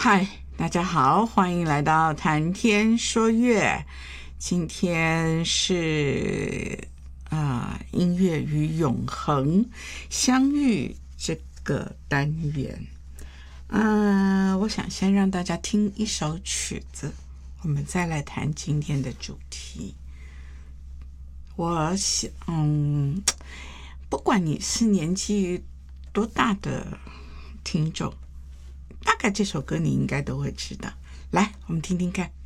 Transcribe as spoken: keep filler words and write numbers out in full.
嗨，大家好，欢迎来到谈天说乐。今天是啊、呃，音乐与永恒相遇这个单元。嗯、呃，我想先让大家听一首曲子，我们再来谈今天的主题。我想，嗯，不管你是年纪多大的听众，大概这首歌你应该都会知道。来，我们听听看。